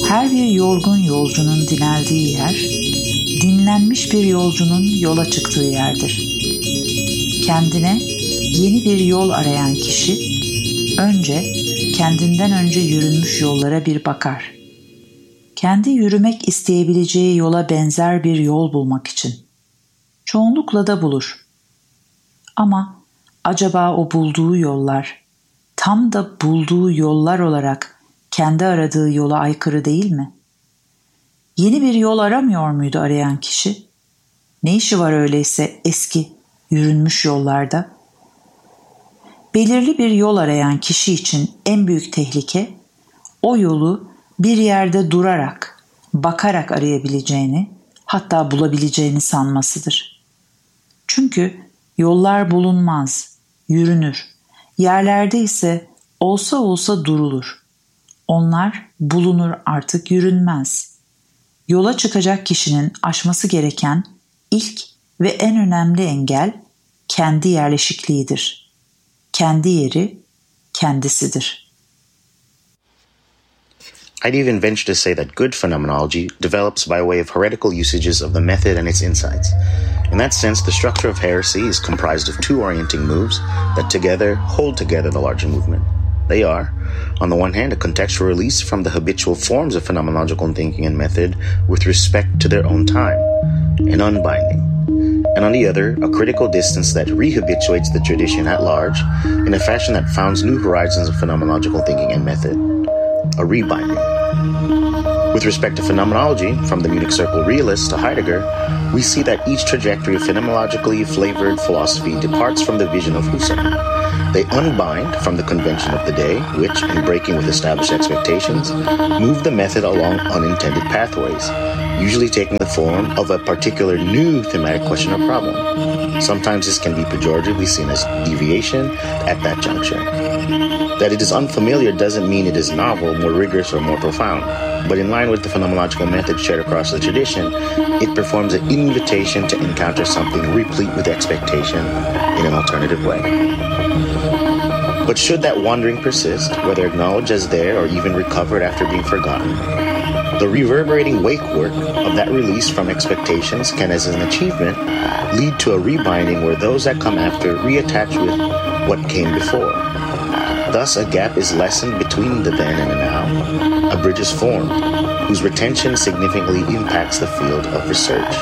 Her bir yorgun yolcunun dineldiği yer, dinlenmiş bir yolcunun yola çıktığı yerdir. Kendine yeni bir yol arayan kişi, önce kendinden önce yürünmüş yollara bir bakar. Kendi yürümek isteyebileceği yola benzer bir yol bulmak için. Çoğunlukla da bulur. Ama acaba o bulduğu yollar, tam da bulduğu yollar olarak kendi aradığı yola aykırı değil mi? Yeni bir yol aramıyor muydu arayan kişi? Ne işi var öyleyse eski, yürünmüş yollarda? Belirli bir yol arayan kişi için en büyük tehlike, o yolu bir yerde durarak, bakarak arayabileceğini, hatta bulabileceğini sanmasıdır. Çünkü yollar bulunmaz, yürünür. Yerlerde ise olsa olsa durulur. Onlar bulunur, artık yürünmez. Yola çıkacak kişinin aşması gereken ilk ve en önemli engel kendi yerleşikliğidir. Kendi yeri kendisidir. I'd even venture to say that good phenomenology develops by way of heretical usages of the method and its insights. In that sense, the structure of heresy is comprised of two orienting moves that together hold together the larger movement. They are, on the one hand, a contextual release from the habitual forms of phenomenological thinking and method with respect to their own time, an unbinding. And on the other, a critical distance that rehabituates the tradition at large in a fashion that founds new horizons of phenomenological thinking and method, a rebinding. With respect to phenomenology, from the Munich Circle realists to Heidegger, we see that each trajectory of phenomenologically flavored philosophy departs from the vision of Husserl. They unbind from the convention of the day, which, in breaking with established expectations, move the method along unintended pathways, usually taking the form of a particular new thematic question or problem. Sometimes this can be pejoratively seen as deviation at that juncture. That it is unfamiliar doesn't mean it is novel, more rigorous, or more profound. But in line with the phenomenological method shared across the tradition, it performs an invitation to encounter something replete with expectation in an alternative way. But should that wandering persist, whether acknowledged as there or even recovered after being forgotten, the reverberating wake work of that release from expectations can, as an achievement, lead to a rebinding where those that come after reattach with what came before. Thus, a gap is lessened between the then and the now. A bridge is formed, whose retention significantly impacts the field of research.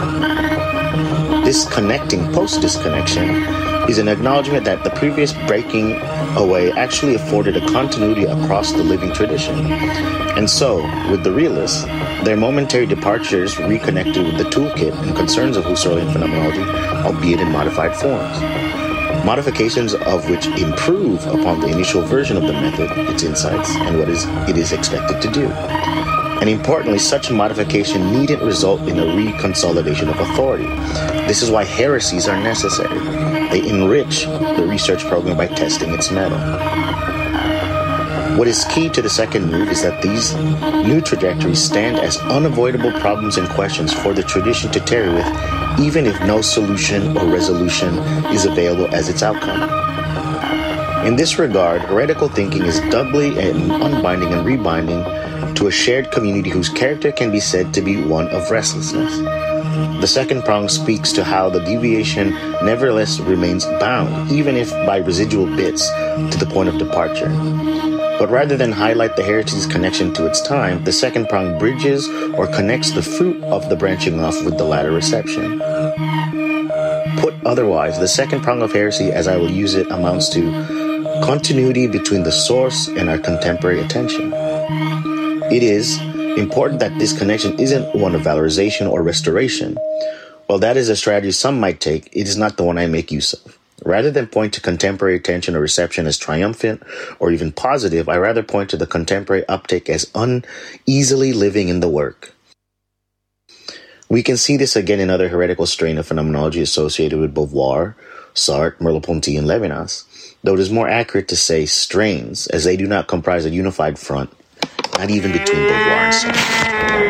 This connecting post-disconnection is an acknowledgement that the previous breaking away actually afforded a continuity across the living tradition. And so, with the realists, their momentary departures reconnected with the toolkit and concerns of Husserlian phenomenology, albeit in modified forms. Modifications of which improve upon the initial version of the method, its insights, and what it is expected to do. And importantly, such a modification needn't result in a reconsolidation of authority. This is why heresies are necessary. They enrich the research program by testing its mettle. What is key to the second move is that these new trajectories stand as unavoidable problems and questions for the tradition to tarry with, even if no solution or resolution is available as its outcome. In this regard, heretical thinking is doubly unbinding and rebinding to a shared community whose character can be said to be one of restlessness. The second prong speaks to how the deviation nevertheless remains bound, even if by residual bits, to the point of departure. But rather than highlight the heresy's connection to its time, the second prong bridges or connects the fruit of the branching off with the latter reception. Put otherwise, the second prong of heresy, as I will use it, amounts to continuity between the source and our contemporary attention. It is important that this connection isn't one of valorization or restoration. While that is a strategy some might take, it is not the one I make use of. Rather than point to contemporary attention or reception as triumphant or even positive, I rather point to the contemporary uptake as uneasily living in the work. We can see this again in other heretical strain of phenomenology associated with Beauvoir, Sartre, Merleau-Ponty, and Levinas, though it is more accurate to say strains, as they do not comprise a unified front, not even between Beauvoir and Sartre.